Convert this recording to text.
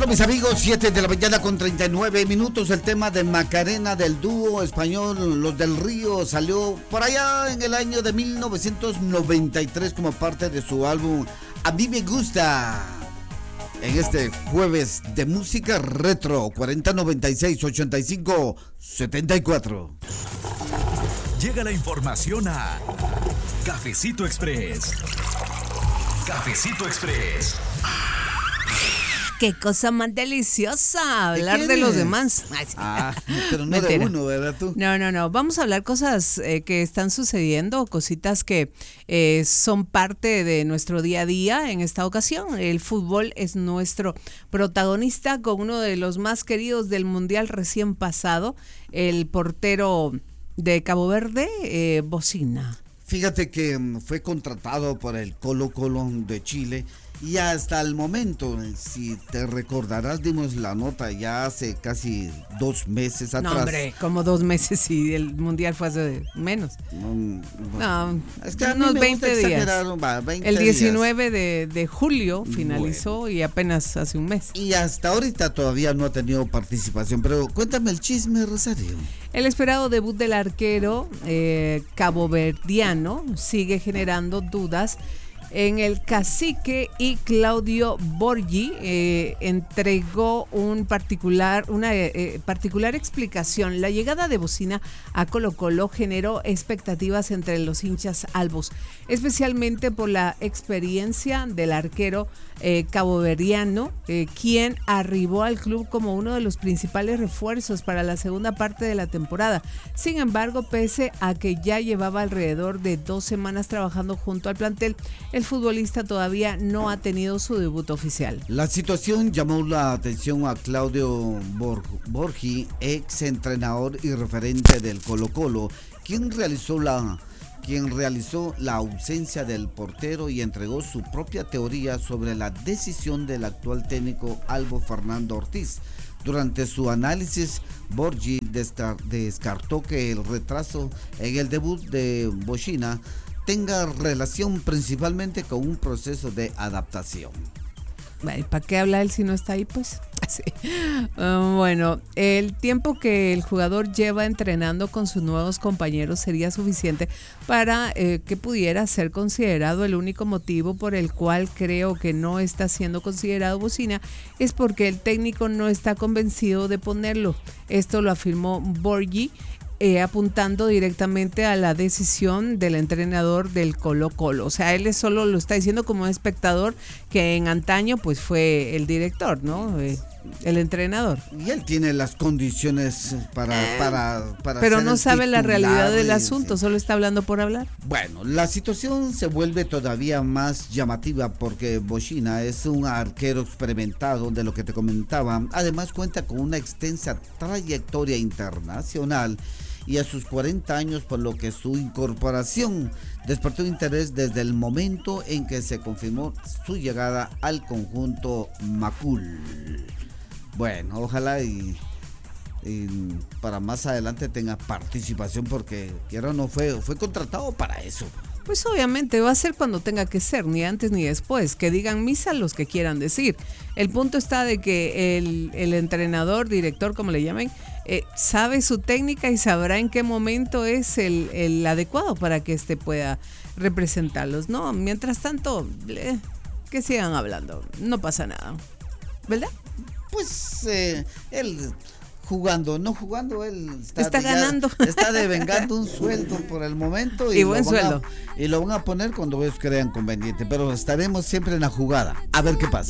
Bueno, mis amigos, 7 de la mañana con 39 minutos. El tema de Macarena del dúo español Los del Río salió por allá en el año de 1993 como parte de su álbum A mí me gusta. En este jueves de música retro, 4096-8574. Llega la información a Cafecito Express. Cafecito Express. Qué cosa más deliciosa hablar de los demás. Pero no de uno, ¿verdad tú? No. Vamos a hablar cosas que están sucediendo, cositas que son parte de nuestro día a día en esta ocasión. El fútbol es nuestro protagonista con uno de los más queridos del mundial recién pasado, el portero de Cabo Verde, Bocina. Fíjate que fue contratado por el Colo-Colo de Chile y hasta el momento, si te recordarás, dimos la nota ya hace casi 2 meses atrás. No, hombre, como 2 meses y el mundial fue hace menos. No, es que unos 20 días. 20 el 19 de julio finalizó y apenas hace un mes. Y hasta ahorita todavía no ha tenido participación, pero cuéntame el chisme, Rosario. El esperado debut del arquero caboverdiano sigue generando dudas en el Cacique, y Claudio Borghi entregó una particular explicación. La llegada de Bocina a Colo-Colo generó expectativas entre los hinchas albos, especialmente por la experiencia del arquero caboverdiano, quien arribó al club como uno de los principales refuerzos para la segunda parte de la temporada. Sin embargo, pese a que ya llevaba alrededor de 2 semanas trabajando junto al plantel, el futbolista todavía no ha tenido su debut oficial. La situación llamó la atención a Claudio Borghi, ex entrenador y referente del Colo-Colo, quien realizó la ausencia del portero y entregó su propia teoría sobre la decisión del actual técnico albo Fernando Ortiz. Durante su análisis, Borghi descartó que el retraso en el debut de Bocina tenga relación principalmente con un proceso de adaptación. ¿Para qué habla él si no está ahí? Pues sí. Bueno, el tiempo que el jugador lleva entrenando con sus nuevos compañeros sería suficiente para que pudiera ser considerado. El único motivo por el cual creo que no está siendo considerado Bocina es porque el técnico no está convencido de ponerlo. Esto lo afirmó Borghi, apuntando directamente a la decisión del entrenador del Colo-Colo. O sea, él solo lo está diciendo como espectador, que en antaño pues fue el director, ¿no? El entrenador. Y él tiene las condiciones para pero no sabe la realidad del asunto, solo está hablando por hablar. Bueno, la situación se vuelve todavía más llamativa porque Bocina es un arquero experimentado, de lo que te comentaba. Además cuenta con una extensa trayectoria internacional y a sus 40 años, por lo que su incorporación despertó interés desde el momento en que se confirmó su llegada al conjunto Macul. Bueno, ojalá y para más adelante tenga participación, porque quiera o no, fue contratado para eso. Pues obviamente va a ser cuando tenga que ser, ni antes ni después, que digan misa los que quieran decir. El punto está de que el entrenador, director, como le llamen, sabe su técnica y sabrá en qué momento es el adecuado para que pueda representarlos, ¿no? Mientras tanto, que sigan hablando, no pasa nada, ¿verdad? Pues él no jugando, él está ganando. Está devengando un sueldo por el momento y buen sueldo. Y lo van a poner cuando ellos crean conveniente, pero estaremos siempre en la jugada, a ver qué pasa.